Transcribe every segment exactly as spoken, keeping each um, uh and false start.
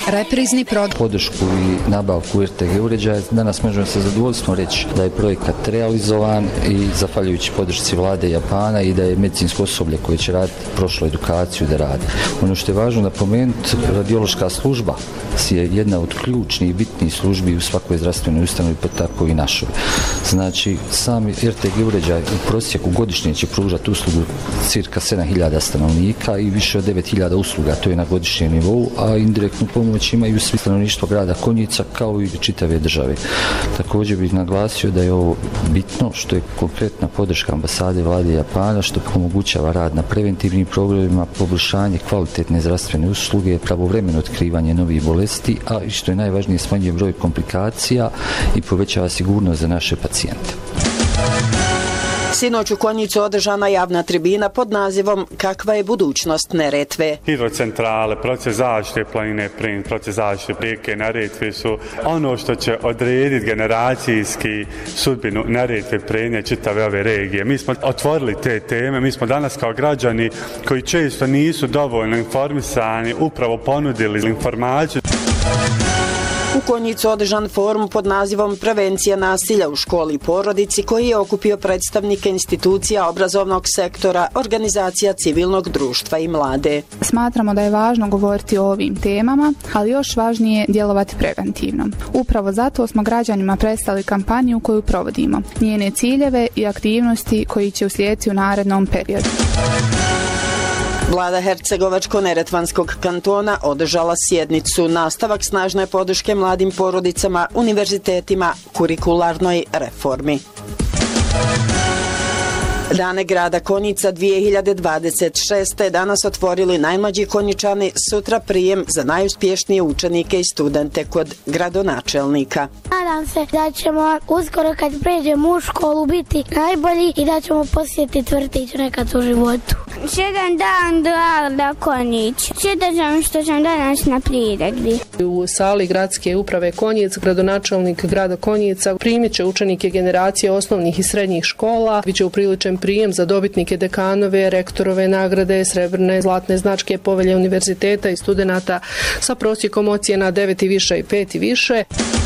Reprizni program. Podršku i nabavku R T G uređaja. Danas možemo sa zadovoljstvom reći da je projekat realizovan i zahvaljujući podršci vlade Japana i da je medicinsko osoblje koje će raditi prošlu edukaciju da radi. Ono što je važno napomenuti, radiološka služba je jedna od ključnih i bitnih službi u svakoj zdravstvenoj ustanovi, pa tako i našoj. Znači, sami R T G uređaj u prosjeku godišnje će pružati uslugu cirka sedam hiljada stanovnika i više od devet hiljada usluga, to je na godišnjem nivou, a indirektnu pomoć imaju svi stanovništvo grada Konjica kao i čitave države. Također bih naglasio da je ovo bitno što je konkretna podrška ambasade vlade Japana, što omogućava rad na preventivnim programima, poboljšanje kvalitetne zdravstvene usluge, pravovremeno otkrivanje novih bolesti, a i što je najvažnije smanjuje broj komplikacija i povećava sigurnost za naše pacijente. Sinoć u Konjicu održana javna tribina pod nazivom Kakva je budućnost Neretve. Hidrocentrale, proces zaštite planine Prin, proces zaštite rijeke Neretve su ono što će odrediti generacijski sudbinu Neretve, Prenja, čitave ove regije. Mi smo otvorili te teme, mi smo danas kao građani koji često nisu dovoljno informisani upravo ponudili informaciju. U Konjicu održan forum pod nazivom Prevencija nasilja u školi i porodici koji je okupio predstavnike institucija obrazovnog sektora, organizacija civilnog društva i mlade. Smatramo da je važno govoriti o ovim temama, ali još važnije djelovati preventivno. Upravo zato smo građanima predstavili kampanju koju provodimo, njene ciljeve i aktivnosti koji će uslijediti u narednom periodu. Vlada Hercegovačko-neretvanskog kantona održala sjednicu, nastavak snažne podrške mladim porodicama, univerzitetima, kurikularnoj reformi. Dane grada Konjica dvije hiljade dvadeset šeste. danas otvorili najmlađi Konjičani, sutra prijem za najuspješnije učenike i studente kod gradonačelnika. Nadam se da ćemo uskoro kad pređemo u školu biti najbolji i da ćemo posjetiti vrtić nekad u životu. Jedan dan do Alda Konjić. Čitaćam što sam danas na priredbi. U sali gradske uprave Konjic, gradonačelnik grada Konjica primit će učenike generacije osnovnih i srednjih škola. Biće upriličen prijem za dobitnike dekanove, rektorove nagrade, srebrne, zlatne značke, povelje univerziteta i studenata sa prosjekom ocjena devet i više i pet i više.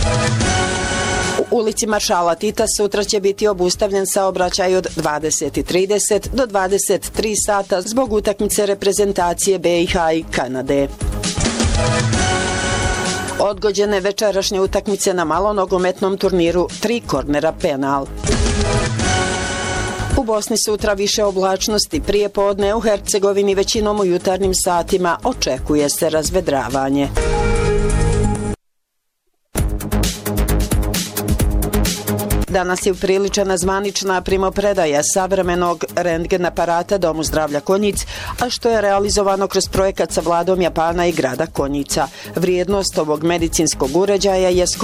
U ulici Maršala Tita sutra će biti obustavljen saobraćaj od dvadeset i trideset do dvadeset tri sata zbog utakmice reprezentacije B i H i Kanade. Odgođene večerašnje utakmice na malonogometnom turniru tri kornera penal. U Bosni sutra više oblačnosti, prije podne u Hercegovini većinom u jutarnjim satima očekuje se razvedravanje. Danas je upriličena zvanična primopredaja savremenog rentgen aparata Domu zdravlja Konjic, a što je realizovano kroz projekat sa vladom Japana i grada Konjica. Vrijednost ovog medicinskog uređaja je